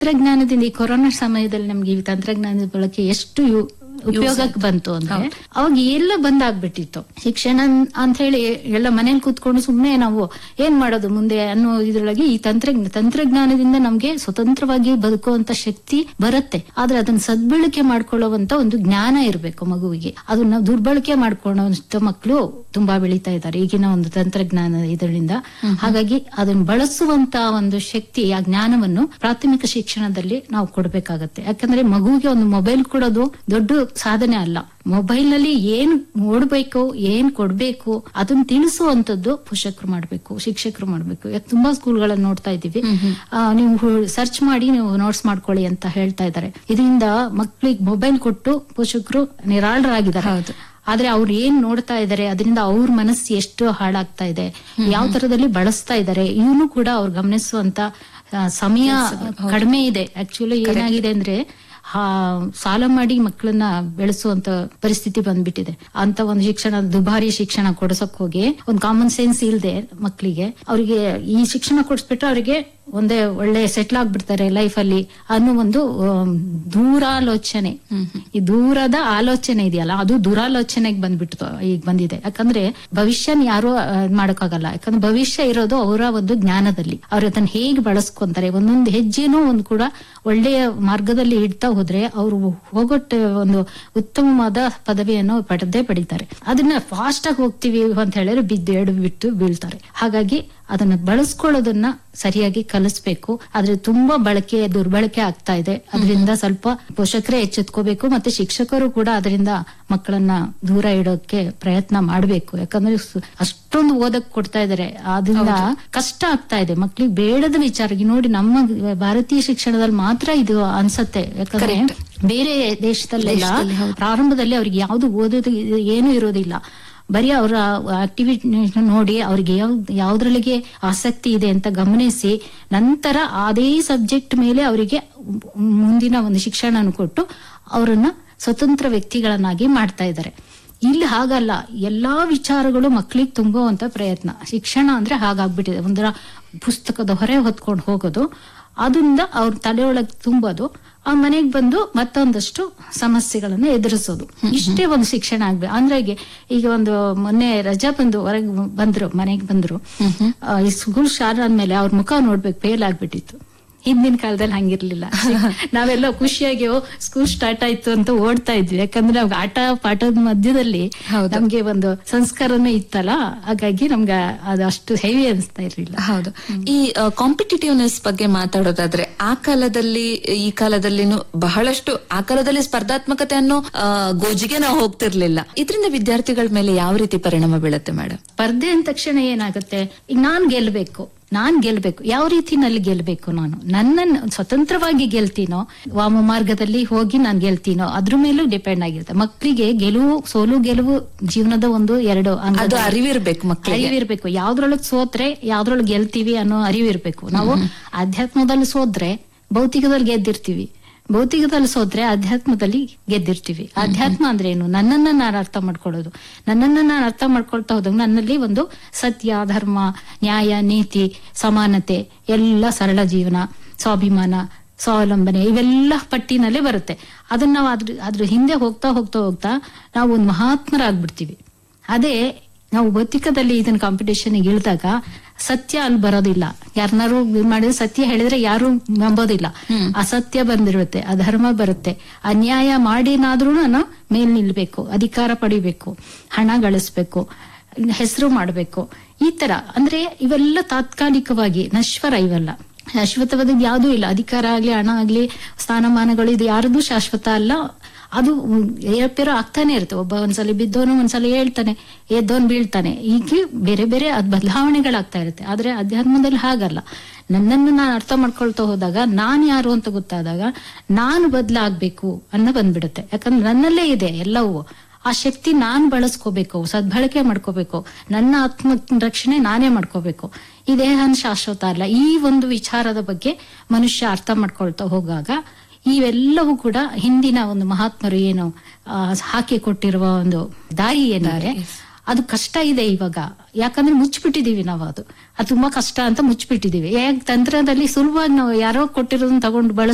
ತಂತ್ರಜ್ಞಾನದಿಂದ ಈ ಕೊರೋನಾ ಸಮಯದಲ್ಲಿ ನಮ್ಗೆ ಈ ತಂತ್ರಜ್ಞಾನದ ಬಳಕೆ ಎಷ್ಟು ಉಪಯೋಗಕ್ಕೆ ಬಂತು ಅಂದ್ರೆ ಅವಾಗ ಎಲ್ಲ ಬಂದಾಗ್ಬಿಟ್ಟಿತ್ತು. ಶಿಕ್ಷಣ ಅಂತ ಹೇಳಿ ಎಲ್ಲ ಮನೇಲಿ ಕೂತ್ಕೊಂಡು ಸುಮ್ನೆ ನಾವು ಏನ್ ಮಾಡೋದು ಮುಂದೆ ಅನ್ನೋ ಇದ್ರೊಳಗೆ ಈ ತಂತ್ರಜ್ಞಾನದಿಂದ ನಮ್ಗೆ ಸ್ವತಂತ್ರವಾಗಿ ಬದುಕುವಂತ ಶಕ್ತಿ ಬರುತ್ತೆ. ಆದ್ರೆ ಅದನ್ನ ಸದ್ಬಳಕೆ ಮಾಡ್ಕೊಳ್ಳುವಂತ ಒಂದು ಜ್ಞಾನ ಇರ್ಬೇಕು ಮಗುವಿಗೆ. ಅದನ್ನ ದುರ್ಬಳಕೆ ಮಾಡ್ಕೊಳ್ಳುವಂತ ಮಕ್ಕಳು ತುಂಬಾ ಬೆಳೀತಾ ಇದ್ದಾರೆ ಈಗಿನ ಒಂದು ತಂತ್ರಜ್ಞಾನ ಇದರಿಂದ. ಹಾಗಾಗಿ ಅದನ್ನ ಬಳಸುವಂತ ಒಂದು ಶಕ್ತಿ, ಆ ಜ್ಞಾನವನ್ನು ಪ್ರಾಥಮಿಕ ಶಿಕ್ಷಣದಲ್ಲಿ ನಾವು ಕೊಡ್ಬೇಕಾಗತ್ತೆ. ಯಾಕಂದ್ರೆ ಮಗುವಿಗೆ ಒಂದು ಮೊಬೈಲ್ ಕೊಡೋದು ದೊಡ್ಡ ಸಾಧನೆ ಅಲ್ಲ. ಮೊಬೈಲ್ ನಲ್ಲಿ ಏನ್ ನೋಡ್ಬೇಕು, ಏನ್ ಕೊಡ್ಬೇಕು ಅದನ್ನ ತಿಳಿಸುವಂತದ್ದು ಪೋಷಕರು ಮಾಡ್ಬೇಕು, ಶಿಕ್ಷಕರು ಮಾಡ್ಬೇಕು. ತುಂಬಾ ಸ್ಕೂಲ್ಗಳನ್ನ ನೋಡ್ತಾ ಇದೀವಿ, ನೀವು ಸರ್ಚ್ ಮಾಡಿ ನೀವು ನೋಟ್ಸ್ ಮಾಡ್ಕೊಳ್ಳಿ ಅಂತ ಹೇಳ್ತಾ ಇದ್ದಾರೆ. ಇದರಿಂದ ಮಕ್ಳಿಗೆ ಮೊಬೈಲ್ ಕೊಟ್ಟು ಪೋಷಕರು ನಿರಾಳರಾಗಿದ್ದಾರೆ. ಹೌದು. ಆದ್ರೆ ಅವ್ರು ಏನ್ ನೋಡ್ತಾ ಇದಾರೆ, ಅದರಿಂದ ಅವ್ರ ಮನಸ್ಸು ಎಷ್ಟು ಹಾಳಾಗ್ತಾ ಇದೆ, ಯಾವ ತರದಲ್ಲಿ ಬಳಸ್ತಾ ಇದಾರೆ, ಇವನು ಕೂಡ ಅವ್ರು ಗಮನಿಸುವಂತ ಸಮಯ ಕಡಿಮೆ ಇದೆ. ಆಕ್ಚುಲಿ ಏನಾಗಿದೆ ಅಂದ್ರೆ ಸಾಲ ಮಾಡಿ ಮಕ್ಕಳನ್ನ ಬೆಳೆಸುವಂತ ಪರಿಸ್ಥಿತಿ ಬಂದ್ಬಿಟ್ಟಿದೆ. ಅಂತ ಒಂದು ಶಿಕ್ಷಣ, ದುಬಾರಿ ಶಿಕ್ಷಣ ಕೊಡ್ಸಕ್ ಹೋಗಿ ಒಂದು ಕಾಮನ್ ಸೆನ್ಸ್ ಇಲ್ದೆ ಮಕ್ಕಳಿಗೆ ಅವ್ರಿಗೆ ಈ ಶಿಕ್ಷಣ ಕೊಡಿಸ್ಬಿಟ್ರೆ ಅವ್ರಿಗೆ ಒಂದೇ ಒಳ್ಳೆ ಸೆಟ್ಲ್ ಆಗ್ಬಿಡ್ತಾರೆ ಲೈಫ್ ಅಲ್ಲಿ ಅನ್ನೋ ಒಂದು ದೂರಾಲೋಚನೆ, ಈ ದೂರದ ಆಲೋಚನೆ ಇದೆಯಲ್ಲ ಅದು ದುರಾಲೋಚನೆಗೆ ಬಂದ್ಬಿಟ್ಟು ಈಗ ಬಂದಿದೆ. ಯಾಕಂದ್ರೆ ಭವಿಷ್ಯನ ಯಾರು ಮಾಡಕ್ಕಾಗಲ್ಲ. ಯಾಕಂದ್ರೆ ಭವಿಷ್ಯ ಇರೋದು ಅವರ ಒಂದು ಜ್ಞಾನದಲ್ಲಿ. ಅವ್ರು ಅದನ್ನ ಹೇಗೆ ಬಳಸ್ಕೊಂತಾರೆ, ಒಂದೊಂದು ಹೆಜ್ಜೆನೂ ಒಂದು ಕೂಡ ಒಳ್ಳೆಯ ಮಾರ್ಗದಲ್ಲಿ ಇಡ್ತಾ ಹೋದ್ರೆ ಅವರು ಹೋಗೊಟ್ಟೆ ಒಂದು ಉತ್ತಮವಾದ ಪದವಿಯನ್ನು ಪಡೀತಾರೆ. ಅದನ್ನ ಫಾಸ್ಟ್ ಆಗಿ ಹೋಗ್ತೀವಿ ಅಂತ ಹೇಳಿದ್ರೆ ಬಿಟ್ಟು ಬೀಳ್ತಾರೆ. ಹಾಗಾಗಿ ಅದನ್ನ ಬಳಸ್ಕೊಳ್ಳೋದನ್ನ ಸರಿಯಾಗಿ ಕಲಿಸ್ಬೇಕು. ಆದ್ರೆ ತುಂಬಾ ದುರ್ಬಳಕೆ ಆಗ್ತಾ ಇದೆ. ಅದರಿಂದ ಸ್ವಲ್ಪ ಪೋಷಕರೇ ಎಚ್ಚೆತ್ಕೋಬೇಕು, ಮತ್ತೆ ಶಿಕ್ಷಕರು ಕೂಡ ಅದರಿಂದ ಮಕ್ಕಳನ್ನ ದೂರ ಇಡೋಕೆ ಪ್ರಯತ್ನ ಮಾಡ್ಬೇಕು. ಯಾಕಂದ್ರೆ ಅಷ್ಟೊಂದು ಓದಕ್ ಕೊಡ್ತಾ ಇದಾರೆ, ಅದರಿಂದ ಕಷ್ಟ ಆಗ್ತಾ ಇದೆ ಮಕ್ಳಿಗೆ. ಬೇಡದ ವಿಚಾರ ನೋಡಿ, ನಮ್ಮ ಭಾರತೀಯ ಶಿಕ್ಷಣದಲ್ಲಿ ಮಾತ್ರ ಇದು ಅನ್ಸತ್ತೆ. ಯಾಕಂದ್ರೆ ಬೇರೆ ದೇಶದಲ್ಲೆಲ್ಲ ಪ್ರಾರಂಭದಲ್ಲಿ ಅವ್ರಿಗೆ ಯಾವ್ದು ಓದೋದು ಏನು ಇರೋದಿಲ್ಲ. ಬರೀ ಅವರ ಆಕ್ಟಿವಿಟಿ ನೋಡಿ ಅವ್ರಿಗೆ ಯಾವ್ದ್ರಲ್ಲಿಗೆ ಆಸಕ್ತಿ ಇದೆ ಅಂತ ಗಮನಿಸಿ ನಂತರ ಅದೇ ಸಬ್ಜೆಕ್ಟ್ ಮೇಲೆ ಅವರಿಗೆ ಮುಂದಿನ ಒಂದು ಶಿಕ್ಷಣ ಕೊಟ್ಟು ಅವರನ್ನ ಸ್ವತಂತ್ರ ವ್ಯಕ್ತಿಗಳನ್ನಾಗಿ ಮಾಡ್ತಾ ಇದ್ದಾರೆ. ಇಲ್ಲಿ ಹಾಗಲ್ಲ, ಎಲ್ಲಾ ವಿಚಾರಗಳು ಮಕ್ಕಳಿಗೆ ತುಂಬುವಂತ ಪ್ರಯತ್ನ. ಶಿಕ್ಷಣ ಅಂದ್ರೆ ಹಾಗಾಗ್ಬಿಟ್ಟಿದೆ, ಒಂದರ ಪುಸ್ತಕದ ಹೊರೆ ಹೊತ್ಕೊಂಡು ಹೋಗೋದು, ಅದರಿಂದ ಅವ್ರ ತಲೆಯೊಳಗೆ ತುಂಬೋದು, ಆ ಮನೆಗ್ ಬಂದು ಮತ್ತೊಂದಷ್ಟು ಸಮಸ್ಯೆಗಳನ್ನ ಎದುರಿಸೋದು. ಇಷ್ಟೇ ಒಂದು ಶಿಕ್ಷಣ ಆಗ್ಬೇಕು. ಅಂದ್ರೆ ಈಗ ಒಂದು ಮೊನ್ನೆ ರಜಾ ಬಂದು ಹೊರಗೆ ಬಂದ್ರು, ಮನೆಗೆ ಬಂದ್ರು, ಈ ಸ್ಕೂಲ್ ಸ್ಟಾರ್ಟ್ ಆದ್ಮೇಲೆ ಅವ್ರ ಮುಖ ನೋಡ್ಬೇಕು, ಫೇಲ್ ಆಗ್ಬಿಟ್ಟಿತ್ತು. ಹಿಂದಿನ ಕಾಲದಲ್ಲಿ ಹಂಗಿರ್ಲಿಲ್ಲ. ನಾವೆಲ್ಲ ಖುಷಿಯಾಗಿ ಸ್ಕೂಲ್ ಸ್ಟಾರ್ಟ್ ಆಯ್ತು ಅಂತ ಓಡ್ತಾ ಇದ್ವಿ. ಯಾಕಂದ್ರೆ ನಮ್ಗೆ ಆಟ ಪಾಠದ ಮಧ್ಯದಲ್ಲಿ ನಮ್ಗೆ ಒಂದು ಸಂಸ್ಕಾರನೇ ಇತ್ತಲ್ಲ, ಹಾಗಾಗಿ ನಮ್ಗೆ ಅದು ಅಷ್ಟು ಹೆವಿ ಅನಿಸ್ತಾ ಇರ್ಲಿಲ್ಲ. ಹೌದು. ಈ ಕಾಂಪಿಟೇಟಿವ್ನೆಸ್ ಬಗ್ಗೆ ಮಾತಾಡೋದಾದ್ರೆ ಆ ಕಾಲದಲ್ಲಿ ಈ ಕಾಲದಲ್ಲಿನೂ ಬಹಳಷ್ಟು, ಆ ಕಾಲದಲ್ಲಿ ಸ್ಪರ್ಧಾತ್ಮಕತೆ ಅನ್ನೋ ಗೋಜಿಗೆ ನಾವು ಹೋಗ್ತಿರ್ಲಿಲ್ಲ. ಇದರಿಂದ ವಿದ್ಯಾರ್ಥಿಗಳ ಮೇಲೆ ಯಾವ ರೀತಿ ಪರಿಣಾಮ ಬೀಳುತ್ತೆ ಮೇಡಮ್? ಸ್ಪರ್ಧೆ ಅಂದ ತಕ್ಷಣ ಏನಾಗುತ್ತೆ, ಈಗ ನಾನ್ ಗೆಲ್ಬೇಕು, ಯಾವ ರೀತಿನಲ್ಲಿ ಗೆಲ್ಬೇಕು, ನನ್ನನ್ನು ಸ್ವತಂತ್ರವಾಗಿ ಗೆಲ್ತೀನೋ, ವಾಮ ಮಾರ್ಗದಲ್ಲಿ ಹೋಗಿ ನಾನು ಗೆಲ್ತೀನೋ ಅದ್ರ ಮೇಲೂ ಡಿಪೆಂಡ್ ಆಗಿರುತ್ತೆ. ಮಕ್ಕಳಿಗೆ ಸೋಲು ಗೆಲುವು ಜೀವನದ ಒಂದು ಎರಡು ಅರಿವಿರ್ಬೇಕು, ಅರಿವಿರ್ಬೇಕು. ಯಾವ್ದ್ರೊಳಗ್ ಸೋತ್ರೆ ಯಾವ್ದ್ರೊಳಗೆ ಗೆಲ್ತೀವಿ ಅನ್ನೋ ಅರಿವಿರ್ಬೇಕು. ನಾವು ಅಧ್ಯಾತ್ಮದಲ್ಲಿ ಸೋದ್ರೆ ಭೌತಿಕದಲ್ಲಿ ಗೆದ್ದಿರ್ತೀವಿ, ಭೌತಿಕದಲ್ಲಿ ಸೋತ್ರೆ ಅಧ್ಯಾತ್ಮದಲ್ಲಿ ಗೆದ್ದಿರ್ತೀವಿ. ಅಧ್ಯಾತ್ಮ ಅಂದ್ರೆ ಏನು, ನನ್ನನ್ನ ನಾನು ಅರ್ಥ ಮಾಡ್ಕೊಳ್ಳೋದು. ನನ್ನನ್ನ ನಾನು ಅರ್ಥ ಮಾಡ್ಕೊಳ್ತಾ ಹೋದಾಗ ನನ್ನಲ್ಲಿ ಒಂದು ಸತ್ಯ, ಧರ್ಮ, ನ್ಯಾಯ, ನೀತಿ, ಸಮಾನತೆ, ಎಲ್ಲ ಸರಳ ಜೀವನ, ಸ್ವಾಭಿಮಾನ, ಸ್ವಾವಲಂಬನೆ ಇವೆಲ್ಲ ಪಟ್ಟಿನಲ್ಲೇ ಬರುತ್ತೆ. ಅದನ್ನ ನಾವು ಅದ್ರ ಹಿಂದೆ ಹೋಗ್ತಾ ಹೋಗ್ತಾ ಹೋಗ್ತಾ ನಾವು ಒಂದು ಮಹಾತ್ಮರಾಗ್ಬಿಡ್ತೀವಿ. ಅದೇ ನಾವು ಭೌತಿಕದಲ್ಲಿ ಇದನ್ನ ಕಾಂಪಿಟೇಷನ್ ಇಳಿದಾಗ ಸತ್ಯ ಅಲ್ಲಿ ಬರೋದಿಲ್ಲ. ಯಾರನ್ನಾರು ಮಾಡಿದ್ರೆ ಸತ್ಯ ಹೇಳಿದ್ರೆ ಯಾರು ನಂಬೋದಿಲ್ಲ. ಅಸತ್ಯ ಬಂದಿರುತ್ತೆ, ಅಧರ್ಮ ಬರುತ್ತೆ. ಅನ್ಯಾಯ ಮಾಡಿನಾದ್ರೂ ನಾನು ಮೇಲ್ ನಿಲ್ಬೇಕು, ಅಧಿಕಾರ ಪಡಿಬೇಕು, ಹಣ ಗಳಿಸ್ಬೇಕು, ಹೆಸರು ಮಾಡ್ಬೇಕು. ಈ ತರ ಅಂದ್ರೆ ಇವೆಲ್ಲ ತಾತ್ಕಾಲಿಕವಾಗಿ ನಶ್ವರ. ಇವೆಲ್ಲ ಶಾಶ್ವತವಾದ ಯಾವ್ದೂ ಇಲ್ಲ. ಅಧಿಕಾರ ಆಗ್ಲಿ, ಹಣ ಆಗ್ಲಿ, ಸ್ಥಾನಮಾನಗಳು ಇದು ಯಾರದು ಶಾಶ್ವತ ಅಲ್ಲ. ಅದು ಏರ್ಪೇರೋ ಆಗ್ತಾನೆ ಇರುತ್ತೆ. ಒಬ್ಬ ಒಂದ್ಸಲ ಬಿದ್ದವನು ಒಂದ್ಸಲ ಹೇಳ್ತಾನೆ, ಎದ್ದವನ್ ಬೀಳ್ತಾನೆ. ಹೀಗೆ ಬೇರೆ ಬೇರೆ ಬದಲಾವಣೆಗಳಾಗ್ತಾ ಇರುತ್ತೆ. ಆದ್ರೆ ಅಧ್ಯಾತ್ಮದಲ್ಲಿ ಹಾಗಲ್ಲ. ನನ್ನನ್ನು ನಾನು ಅರ್ಥ ಮಾಡ್ಕೊಳ್ತಾ ಹೋದಾಗ, ನಾನ್ ಯಾರು ಅಂತ ಗೊತ್ತಾದಾಗ ನಾನು ಬದಲಾಗ್ಬೇಕು ಅನ್ನೋ ಬಂದ್ಬಿಡುತ್ತೆ. ಯಾಕಂದ್ರೆ ನನ್ನಲ್ಲೇ ಇದೆ ಎಲ್ಲವೂ. ಆ ಶಕ್ತಿ ನಾನ್ ಬಳಸ್ಕೋಬೇಕು, ಸದ್ಬಳಕೆ ಮಾಡ್ಕೋಬೇಕು, ನನ್ನ ಆತ್ಮ ರಕ್ಷಣೆ ನಾನೇ ಮಾಡ್ಕೋಬೇಕು. ಈ ದೇಹನ ಶಾಶ್ವತ ಅಲ್ಲ. ಈ ಒಂದು ವಿಚಾರದ ಬಗ್ಗೆ ಮನುಷ್ಯ ಅರ್ಥ ಮಾಡ್ಕೊಳ್ತಾ ಹೋಗಾಗ ಇವೆಲ್ಲವೂ ಕೂಡ ಹಿಂದಿನ ಒಂದು ಮಹಾತ್ಮರು ಏನು ಹಾಕಿ ಕೊಟ್ಟಿರುವ ಒಂದು ದಾರಿ ಏನಾದ್ರೆ ಅದು ಕಷ್ಟ ಇದೆ ಇವಾಗ. ಯಾಕಂದ್ರೆ ಮುಚ್ಚಿಬಿಟ್ಟಿದೀವಿ ನಾವು. ಅದು ತುಂಬಾ ಕಷ್ಟ ಅಂತ ಮುಚ್ಚಿಬಿಟ್ಟಿದೀವಿ. ತಂತ್ರದಲ್ಲಿ ಸುಲಭವಾಗಿ ನಾವು ಯಾರೋ ಕೊಟ್ಟಿರೋದನ್ನ ತಗೊಂಡು